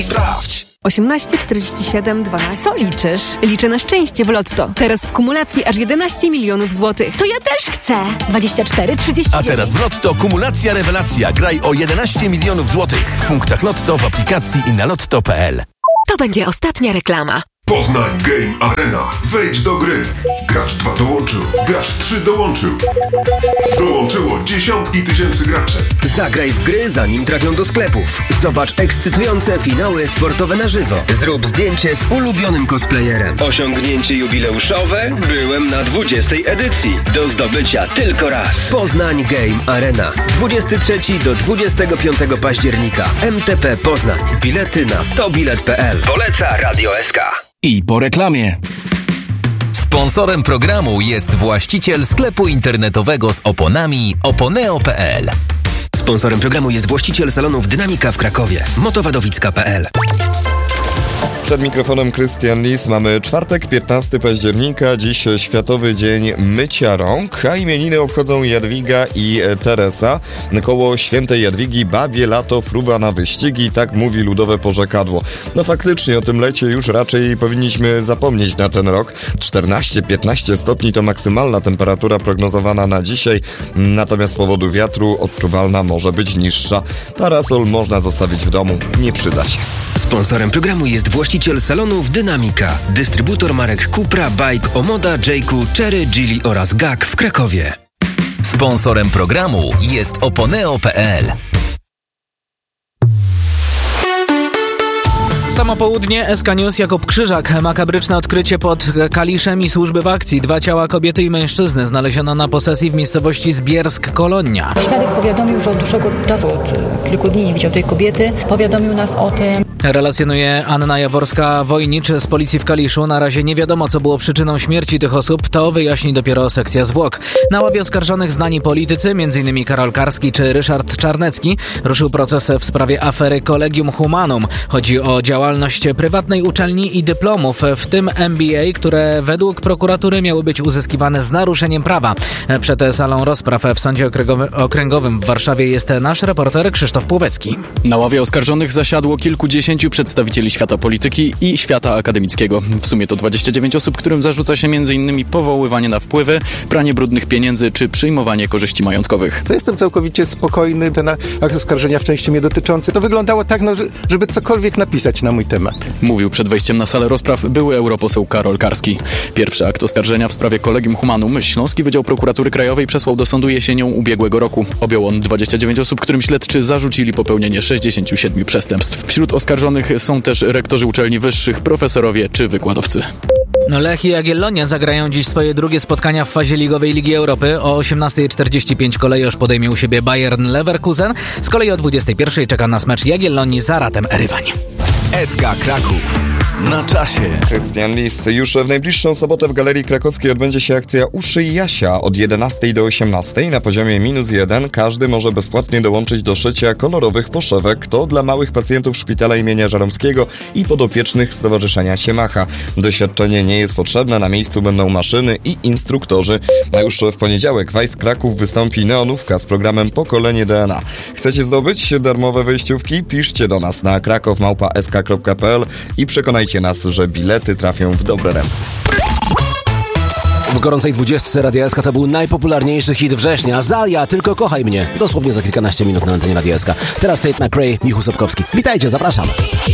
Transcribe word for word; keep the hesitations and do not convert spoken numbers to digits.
Sprawdź! osiemnaście czterdzieści siedem dwanaście. Co liczysz? Liczę na szczęście w Lotto. Teraz w kumulacji aż jedenaście milionów złotych. To ja też chcę. dwadzieścia cztery trzydzieści dziewięć. A teraz w Lotto kumulacja rewelacja. Graj o jedenaście milionów złotych. W punktach Lotto, w aplikacji i na lotto kropka pe el. To będzie ostatnia reklama. Poznań Game Arena. Wejdź do gry. Gracz dwa dołączył. Gracz trzy dołączył. Dołączyło dziesiątki tysięcy graczy. Zagraj w gry, zanim trafią do sklepów. Zobacz ekscytujące finały sportowe na żywo. Zrób zdjęcie z ulubionym cosplayerem. Osiągnięcie jubileuszowe? Byłem na dwudziestej edycji. Do zdobycia tylko raz. Poznań Game Arena. dwudziestego trzeciego do dwudziestego piątego października. M T P Poznań. Bilety na tobilet kropka pe el. Poleca Radio S K. I po reklamie. Sponsorem programu jest właściciel sklepu internetowego z oponami oponeo kropka pe el. Sponsorem programu jest właściciel salonów Dynamika w Krakowie. motowadowicka kropka pe el. Przed mikrofonem Krystian Lis. Mamy czwartek, piętnastego października. Dziś Światowy Dzień Mycia Rąk, a imieniny obchodzą Jadwiga i Teresa. Koło świętej Jadwigi babie lato fruwa na wyścigi, tak mówi ludowe porzekadło. No faktycznie o tym lecie już raczej powinniśmy zapomnieć na ten rok. czternaście piętnaście stopni to maksymalna temperatura prognozowana na dzisiaj, natomiast z powodu wiatru odczuwalna może być niższa. Parasol można zostawić w domu, nie przyda się. Sponsorem programu jest właściciel salonów Dynamika, dystrybutor marek Cupra, Bike, Omoda, Jayku, Cherry, Geely oraz G A K w Krakowie. Sponsorem programu jest oponeo kropka pe el. Samo południe, S K News, Jakub Krzyżak. Makabryczne odkrycie pod Kaliszem i służby w akcji. Dwa ciała kobiety i mężczyzny znaleziono na posesji w miejscowości Zbiersk-Kolonia. Świadek powiadomił, że od dłuższego czasu, od kilku dni nie widział tej kobiety. Powiadomił nas o tym. Relacjonuje Anna Jaworska-Wojnicz z policji w Kaliszu. Na razie nie wiadomo, co było przyczyną śmierci tych osób. To wyjaśni dopiero sekcja zwłok. Na ławie oskarżonych znani politycy, m.in. Karol Karski czy Ryszard Czarnecki. Ruszył proces w sprawie afery Collegium Humanum. Chodzi o działalność prywatnej uczelni i dyplomów, w tym M B A, które według prokuratury miały być uzyskiwane z naruszeniem prawa. Przed salą rozpraw w Sądzie Okręgowym w Warszawie jest nasz reporter Krzysztof Płowecki. Na ławie oskarżonych zasiadło kilkudziesięciu przedstawicieli świata polityki i świata akademickiego. W sumie to dwadzieścia dziewięć osób, którym zarzuca się m.in. powoływanie na wpływy, pranie brudnych pieniędzy czy przyjmowanie korzyści majątkowych. To jestem całkowicie spokojny, ten akt oskarżenia w części mnie dotyczący. To wyglądało tak, no, żeby cokolwiek napisać na mój temat. Mówił przed wejściem na salę rozpraw były europoseł Karol Karski. Pierwszy akt oskarżenia w sprawie Collegium Humanum Śląski Wydział Prokuratury Krajowej przesłał do sądu jesienią ubiegłego roku. Objął on dwadzieścia dziewięć osób, którym śledczy zarzucili popełnienie sześćdziesięciu siedmiu przestępstw. Wśród oskarżonych są też rektorzy uczelni wyższych, profesorowie czy wykładowcy. Lech i Jagiellonia zagrają dziś swoje drugie spotkania w fazie ligowej Ligi Europy. O osiemnasta czterdzieści pięć kolejorz podejmie u siebie Bayern Leverkusen. Z kolei o dwudziestej pierwszej czeka nas mecz Jagiellonii z Aratem Erywań. S K Kraków. Na czasie. Krystian Lis. Już w najbliższą sobotę w Galerii Krakowskiej odbędzie się akcja Uszyj Jasia od jedenastej do osiemnastej. Na poziomie minus jeden każdy może bezpłatnie dołączyć do szycia kolorowych poszewek. To dla małych pacjentów Szpitala imienia Żeromskiego i podopiecznych Stowarzyszenia Siemacha. Doświadczenie nie jest potrzebne, na miejscu będą maszyny i instruktorzy. A już w poniedziałek w Ice Kraków wystąpi neonówka z programem Pokolenie D N A. Chcecie zdobyć darmowe wejściówki? Piszcie do nas na krakow małpa s k kropka p l i przekonajcie nas, że bilety trafią w dobre ręce. W gorącej dwudziestce Radia S K to był najpopularniejszy hit września. Azalia, Tylko kochaj mnie. Dosłownie za kilkanaście minut na antenie Radia S K. Teraz Tate McRae, Michu Sobkowski. Witajcie, zapraszam.